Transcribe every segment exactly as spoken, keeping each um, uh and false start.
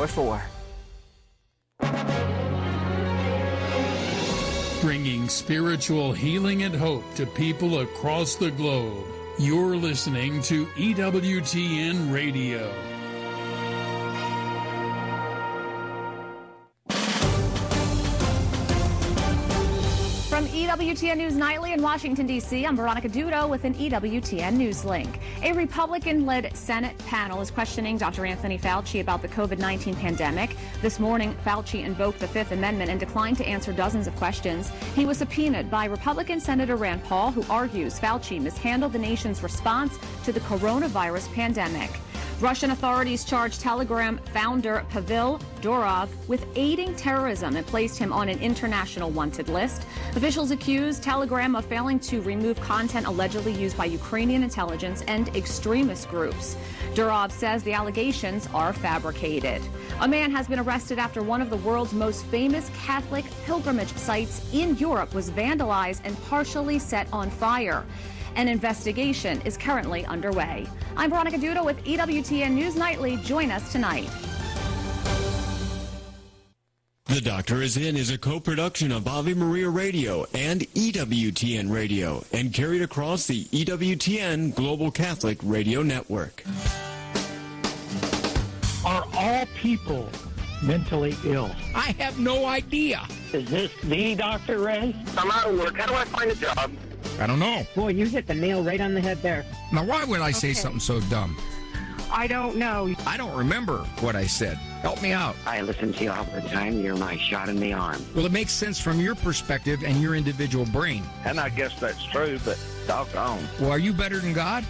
four. Bringing spiritual healing and hope to people across the globe. You're listening to E W T N Radio. From E W T N News Nightly in Washington, D C, I'm Veronica Dudo with an E W T N News link. A Republican-led Senate panel is questioning Doctor Anthony Fauci about the COVID nineteen pandemic. This morning, Fauci invoked the Fifth Amendment and declined to answer dozens of questions. He was subpoenaed by Republican Senator Rand Paul, who argues Fauci mishandled the nation's response to the coronavirus pandemic. Russian authorities charged Telegram founder Pavel Durov with aiding terrorism and placed him on an international wanted list. Officials accused Telegram of failing to remove content allegedly used by Ukrainian intelligence and extremist groups. Durov says the allegations are fabricated. A man has been arrested after one of the world's most famous Catholic pilgrimage sites in Europe was vandalized and partially set on fire. An investigation is currently underway. I'm Veronica Duda with E W T N News Nightly. Join us tonight. The Doctor Is In is a co-production of Ave Maria Radio and E W T N Radio and carried across the E W T N Global Catholic Radio Network. Are all people mentally ill? I have no idea. Is this the Doctor Ray? I'm out of work. How do I find a job? I don't know. Boy, you hit the nail right on the head there. Now, why would I say Okay. something so dumb? I don't know. I don't remember what I said. Help me out. I listen to you all the time. You're my shot in the arm. Well, it makes sense from your perspective and your individual brain. And I guess that's true, but doggone. Well, are you better than God?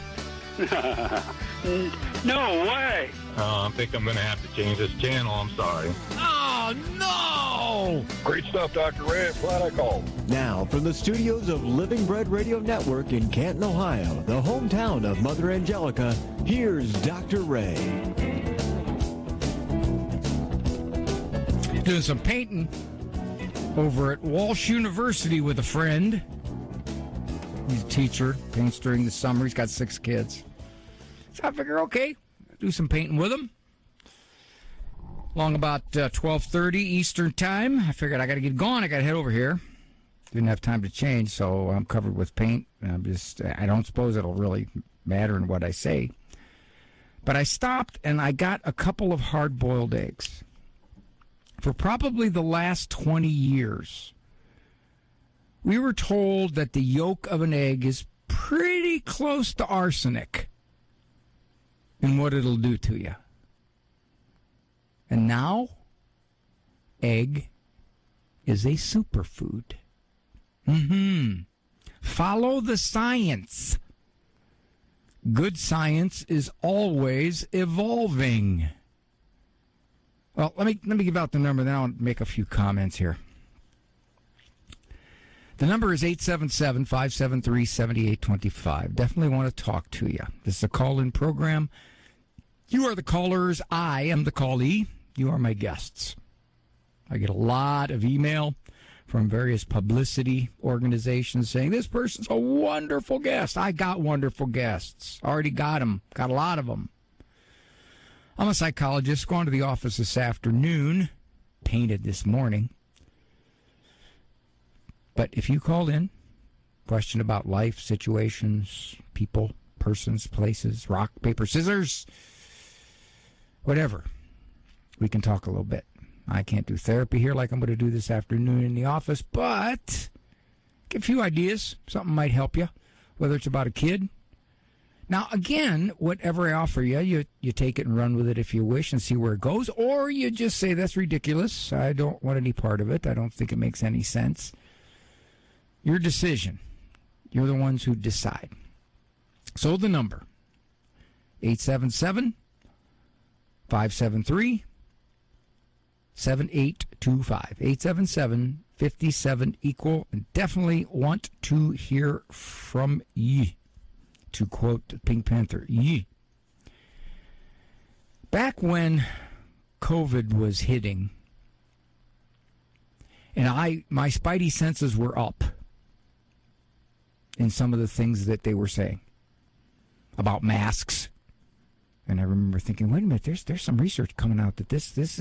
No way. Uh, I think I'm going to have to change this channel. I'm sorry. Oh, no! Great stuff, Doctor Ray. Glad I called. Now, from the studios of Living Bread Radio Network in Canton, Ohio, the hometown of Mother Angelica, here's Doctor Ray. Doing some painting over at Walsh University with a friend. He's a teacher, paints during the summer. He's got six kids. So I figure, okay, do some painting with him. Along about uh, twelve thirty Eastern time, I figured I got to get going. I got to head over here. Didn't have time to change, so I'm covered with paint. I'm just, I don't suppose it'll really matter in what I say. But I stopped and I got a couple of hard-boiled eggs. For probably the last twenty years, we were told that the yolk of an egg is pretty close to arsenic in what it'll do to you. And now, egg is a superfood. Mm-hmm. Follow the science. Good science is always evolving. Well, let me let me give out the number, then I'll make a few comments here. The number is eight seven seven, five seven three, seven eight two five. Definitely want to talk to you. This is a call-in program. You are the callers. I am the callee. You are my guests. I get a lot of email from various publicity organizations saying, this person's a wonderful guest. I got wonderful guests. Already got them. Got a lot of them. I'm a psychologist. Going to the office this afternoon. Painted this morning. But if you call in, question about life, situations, people, persons, places, rock, paper, scissors, whatever, we can talk a little bit. I can't do therapy here like I'm going to do this afternoon in the office, but get a few ideas. Something might help you, whether it's about a kid. Now, again, whatever I offer you, you, you take it and run with it if you wish and see where it goes, or you just say, that's ridiculous. I don't want any part of it. I don't think it makes any sense. Your decision. You're the ones who decide. So the number, eight seven seven, five seven three, seven eight two five. eight seven seven, five seven, equal. And definitely want to hear from ye. To quote Pink Panther, ye. Back when COVID was hitting, and I my spidey senses were up in some of the things that they were saying about masks. And I remember thinking, wait a minute, there's there's some research coming out that this this